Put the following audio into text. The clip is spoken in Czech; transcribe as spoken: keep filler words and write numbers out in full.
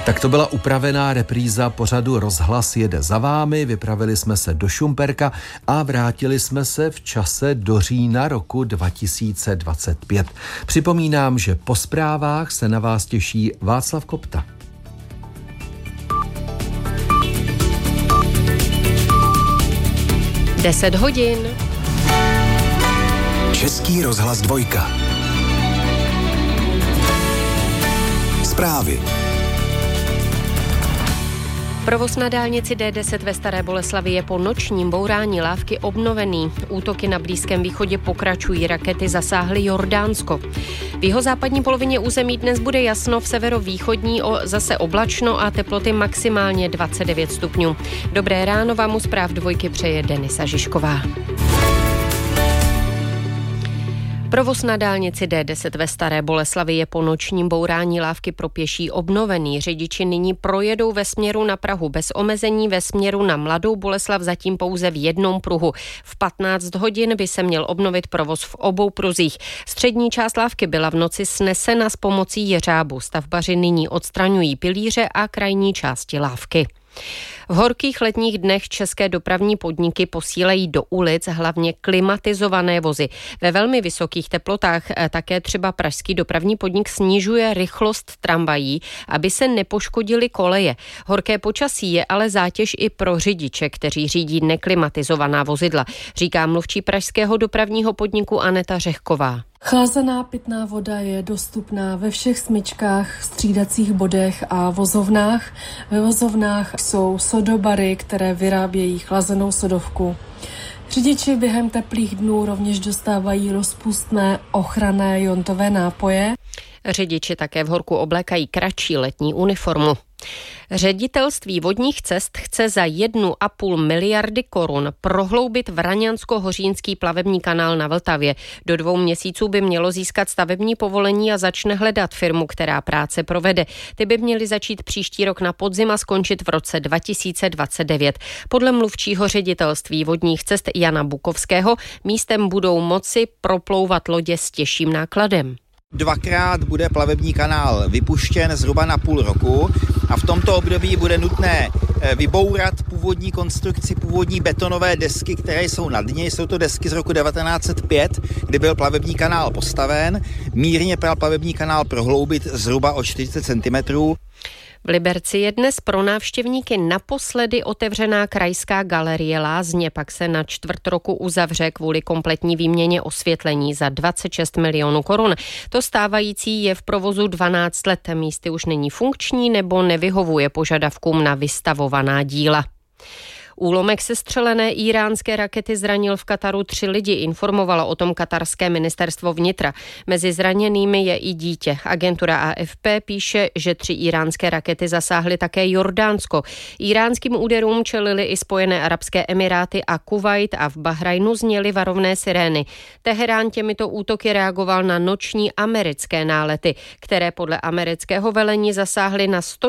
Tak to byla upravená repríza pořadu Rozhlas jede za vámi. Vypravili jsme se do Šumperka a vrátili jsme se v čase do října roku dva tisíce dvacet pět. Připomínám, že po zprávách se na vás těší Václav Kopta. deset hodin. Český rozhlas dvojka. Zprávy. Provoz na dálnici D deset ve Staré Boleslavi je po nočním bourání lávky obnovený. Útoky na Blízkém východě pokračují, rakety zasáhly Jordánsko. V jihozápadní polovině území dnes bude jasno, v severovýchodní o, zase oblačno a teploty maximálně dvacet devět stupňů. Dobré ráno vám u zpráv dvojky přeje Denisa Žižková. Provoz na dálnici D deset ve Staré Boleslavi je po nočním bourání lávky pro pěší obnovený. Řidiči nyní projedou ve směru na Prahu bez omezení, ve směru na Mladou Boleslav zatím pouze v jednom pruhu. V patnáct hodin by se měl obnovit provoz v obou pruzích. Střední část lávky byla v noci snesena s pomocí jeřábu. Stavbaři nyní odstraňují pilíře a krajní části lávky. V horkých letních dnech české dopravní podniky posílají do ulic hlavně klimatizované vozy. Ve velmi vysokých teplotách také třeba pražský dopravní podnik snižuje rychlost tramvají, aby se nepoškodily koleje. Horké počasí je ale zátěž i pro řidiče, kteří řídí neklimatizovaná vozidla, říká mluvčí pražského dopravního podniku Aneta Řehková. Chlazená pitná voda je dostupná ve všech smyčkách, střídacích bodech a vozovnách. Ve vozovnách jsou sodobary, které vyrábějí chlazenou sodovku. Řidiči během teplých dnů rovněž dostávají rozpustné ochranné jontové nápoje. Řidiči také v horku oblékají kratší letní uniformu. Ředitelství vodních cest chce za jednu a půl miliardy korun prohloubit Vraňansko-Hořínský plavební kanál na Vltavě. Do dvou měsíců by mělo získat stavební povolení a začne hledat firmu, která práce provede. Ty by měly začít příští rok na podzim a skončit v roce dva tisíce dvacet devět. Podle mluvčího ředitelství vodních cest Jana Bukovského místem budou moci proplouvat lodě s těžším nákladem. Dvakrát bude plavební kanál vypuštěn zhruba na půl roku a v tomto období bude nutné vybourat původní konstrukci, původní betonové desky, které jsou nad ní. Jsou to desky z roku devatenáct set pět, kdy byl plavební kanál postaven. Mírně plavební kanál prohloubit zhruba o čtyřicet centimetrů. V Liberci je dnes pro návštěvníky naposledy otevřená krajská galerie Lázně, pak se na čtvrt roku uzavře kvůli kompletní výměně osvětlení za dvacet šest milionů korun. To stávající je v provozu dvanáct let, místy už není funkční nebo nevyhovuje požadavkům na vystavovaná díla. Úlomek sestřelené íránské rakety zranil v Kataru tři lidi, informovalo o tom katarské ministerstvo vnitra. Mezi zraněnými je i dítě. Agentura A F P píše, že tři íránské rakety zasáhly také Jordánsko. Íránským úderům čelily i Spojené arabské emiráty a Kuvajt a v Bahrajnu zněly varovné sirény. Teherán těmito útoky reagoval na noční americké nálety, které podle amerického velení zasáhly na sto